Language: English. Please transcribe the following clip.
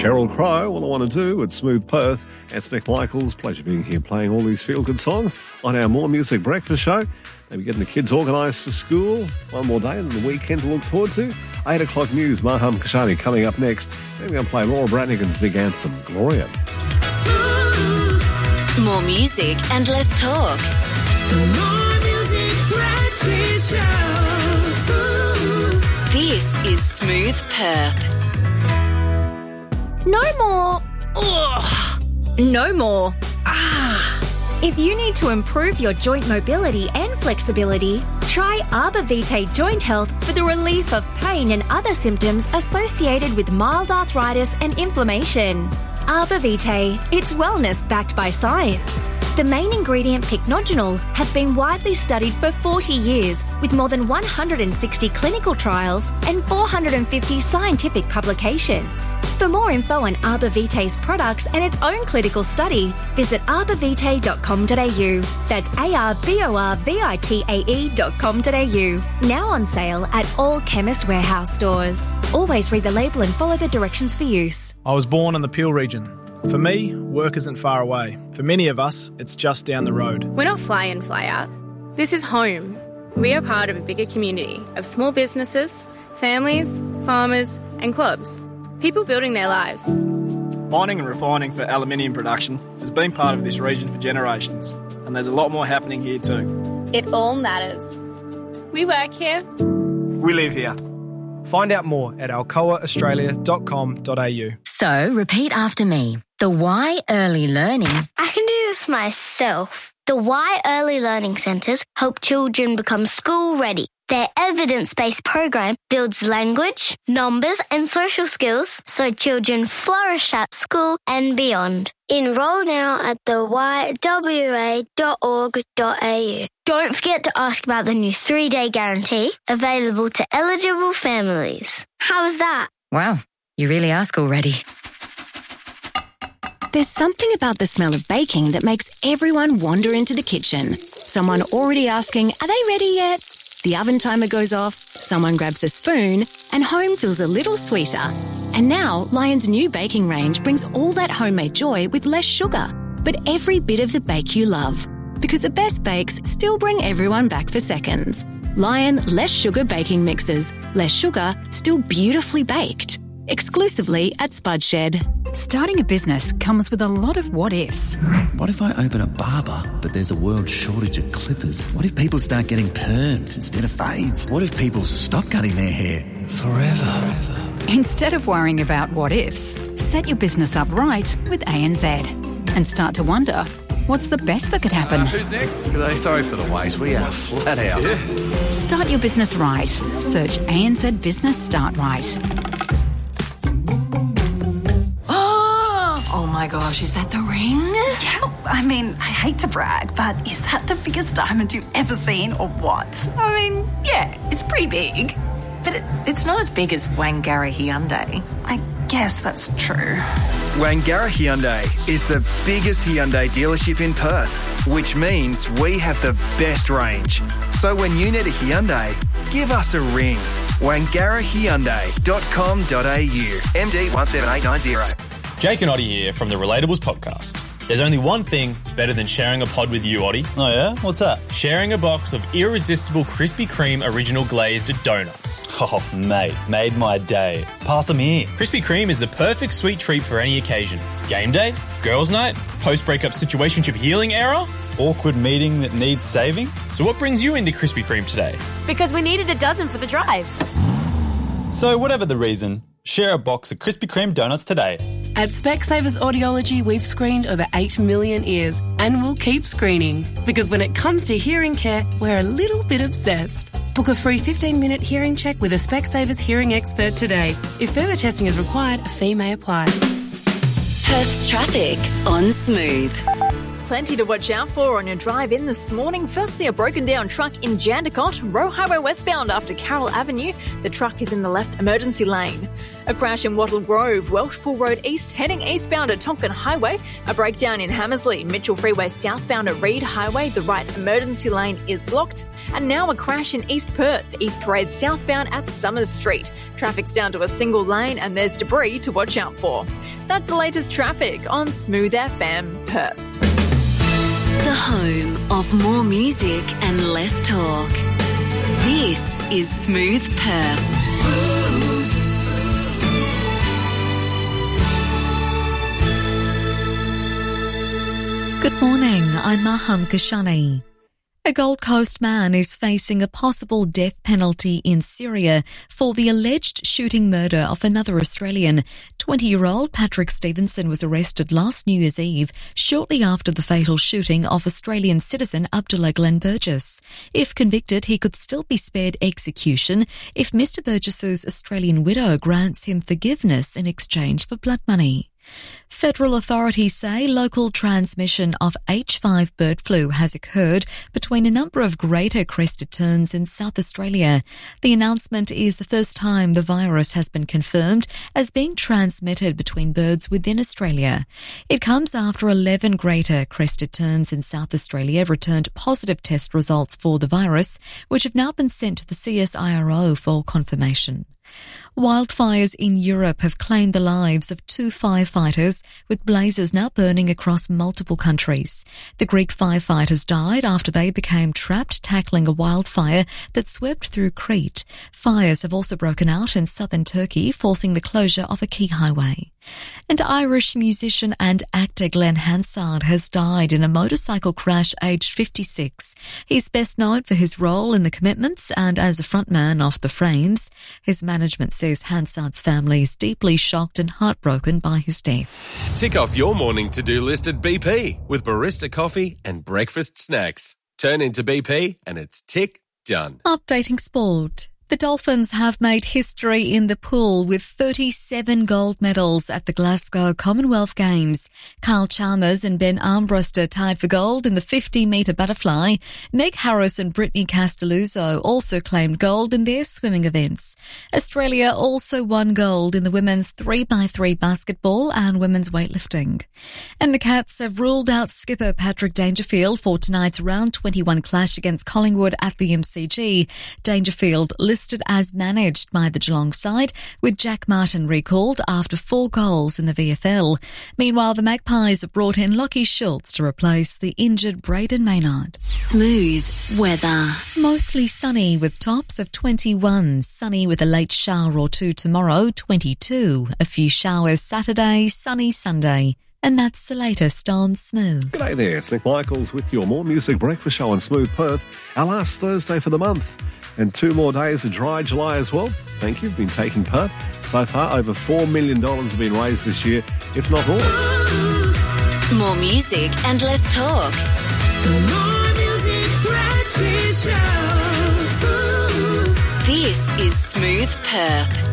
Cheryl Crow, All I Want to Do with Smooth Perth. It's Nick Michaels. Pleasure being here playing all these feel-good songs on our More Music Breakfast show. Maybe getting the kids organised for school. One more day and the weekend to look forward to. 8 o'clock news, Maham Kashani coming up next. Then we're going to play Laura Branigan's big anthem, Gloria. More music and less talk. The More Music Breakfast Show. This is Smooth Perth. No more. Ugh. No more. If you need to improve your joint mobility and flexibility, try Arbor Vitae Joint Health for the relief of pain and other symptoms associated with mild arthritis and inflammation. Arbor Vitae, it's wellness backed by science. The main ingredient, pycnogenol, has been widely studied for 40 years with more than 160 clinical trials and 450 scientific publications. For more info on Arbor Vitae's products and its own clinical study, visit arborvitae.com.au. That's arborvitae.com.au. Now on sale at all Chemist Warehouse stores. Always read the label and follow the directions for use. I was born in the Peel region. For me, work isn't far away. For many of us, it's just down the road. We're not fly in, fly out. This is home. We are part of a bigger community of small businesses, families, farmers and clubs. People building their lives. Mining and refining for aluminium production has been part of this region for generations, and there's a lot more happening here too. It all matters. We work here. We live here. Find out more at alcoaaustralia.com.au. So, repeat after me. The Y Early Learning. I can do this myself. The Y Early Learning Centres help children become school ready. Their evidence-based program builds language, numbers and social skills so children flourish at school and beyond. Enrol now at theYWA.org.au. Don't forget to ask about the new 3-day guarantee available to eligible families. How was that? Wow, you really are school ready. There's something about the smell of baking that makes everyone wander into the kitchen. Someone already asking, are they ready yet? The oven timer goes off, someone grabs a spoon, and home feels a little sweeter. And now, Lion's new baking range brings all that homemade joy with less sugar, but every bit of the bake you love. Because the best bakes still bring everyone back for seconds. Lion Less Sugar Baking Mixes. Less sugar, still beautifully baked. Exclusively at Spudshed. Starting a business comes with a lot of what-ifs. What if I open a barber, but there's a world shortage of clippers? What if people start getting perms instead of fades? What if people stop cutting their hair forever? Instead of worrying about what-ifs, set your business up right with ANZ and start to wonder, what's the best that could happen? Who's next? Sorry for the wait. We are flat out. Yeah. Start your business right. Search ANZ Business Start Right. Oh my gosh, is that the ring? Yeah, I mean, I hate to brag, but is that the biggest diamond you've ever seen or what? I mean, yeah, it's pretty big. But it's not as big as Wangara Hyundai. I guess that's true. Wangara Hyundai is the biggest Hyundai dealership in Perth, which means we have the best range. So when you need a Hyundai, give us a ring. WangaraHyundai.com.au. MD 17890. Jake and Oddie here from the Relatables podcast. There's only one thing better than sharing a pod with you, Oddie. Oh yeah? What's that? Sharing a box of irresistible Krispy Kreme original glazed donuts. Oh, mate, made my day. Pass them here. Krispy Kreme is the perfect sweet treat for any occasion. Game day, girls' night, post-breakup situationship healing era, awkward meeting that needs saving. So what brings you into Krispy Kreme today? Because we needed a dozen for the drive. So whatever the reason, share a box of Krispy Kreme donuts today. At Specsavers Audiology, we've screened over 8 million ears and we'll keep screening because when it comes to hearing care, we're a little bit obsessed. Book a free 15-minute hearing check with a Specsavers hearing expert today. If further testing is required, a fee may apply. Perth's traffic on Smooth. Plenty to watch out for on your drive in this morning. Firstly, a broken down truck in Jandakot, Roe Highway westbound after Carroll Avenue. The truck is in the left emergency lane. A crash in Wattle Grove, Welshpool Road East, heading eastbound at Tonkin Highway. A breakdown in Hammersley, Mitchell Freeway southbound at Reed Highway. The right emergency lane is blocked. And now a crash in East Perth, East Parade southbound at Summers Street. Traffic's down to a single lane and there's debris to watch out for. That's the latest traffic on Smooth FM Perth. The home of more music and less talk. This is Smooth Perth. Good morning, I'm Maham Kashani. A Gold Coast man is facing a possible death penalty in Syria for the alleged shooting murder of another Australian. 20-year-old Patrick Stevenson was arrested last New Year's Eve, shortly after the fatal shooting of Australian citizen Abdullah Glenn Burgess. If convicted, he could still be spared execution if Mr. Burgess's Australian widow grants him forgiveness in exchange for blood money. Federal authorities say local transmission of H5 bird flu has occurred between a number of greater crested terns in South Australia. The announcement is the first time the virus has been confirmed as being transmitted between birds within Australia. It comes after 11 greater crested terns in South Australia returned positive test results for the virus, which have now been sent to the CSIRO for confirmation. Wildfires in Europe have claimed the lives of 2 firefighters, with blazes now burning across multiple countries. The Greek firefighters died after they became trapped tackling a wildfire that swept through Crete. Fires have also broken out in southern Turkey, forcing the closure of a key highway. And Irish musician and actor Glenn Hansard has died in a motorcycle crash aged 56. He's best known for his role in The Commitments and as a frontman of The Frames. His management says Hansard's family is deeply shocked and heartbroken by his death. Tick off your morning to-do list at BP with barista coffee and breakfast snacks. Turn into BP and it's tick done. Updating sport. The Dolphins have made history in the pool with 37 gold medals at the Glasgow Commonwealth Games. Carl Chalmers and Ben Armbruster tied for gold in the 50-metre butterfly. Meg Harris and Brittany Castelluzzo also claimed gold in their swimming events. Australia also won gold in the women's 3x3 basketball and women's weightlifting. And the Cats have ruled out skipper Patrick Dangerfield for tonight's round 21 clash against Collingwood at the MCG. Dangerfield listed as managed by the Geelong side, with Jack Martin recalled after 4 goals in the VFL. Meanwhile, the Magpies have brought in Lockie Schultz to replace the injured Braden Maynard. Smooth weather. Mostly sunny with tops of 21. Sunny with a late shower or two tomorrow, 22. A few showers Saturday, sunny Sunday. And that's the latest on Smooth. G'day there, it's Nick Michaels with your More Music Breakfast Show on Smooth Perth. Our last Thursday for the month. And 2 more days of dry July as well. Thank you, been taking part. So far, over $4 million have been raised this year, if not more. More music and less talk. More music breakfast show. This is Smooth Perth.